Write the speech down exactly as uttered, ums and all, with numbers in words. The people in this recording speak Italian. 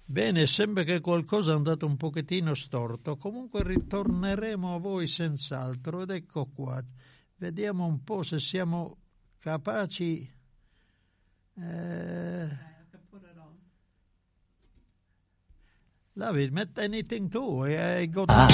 Bene, sembra che qualcosa è andato un pochettino storto, comunque ritorneremo a voi senz'altro ed ecco qua, vediamo un po' se siamo capaci. Eh, David, met anything to, I got Ah.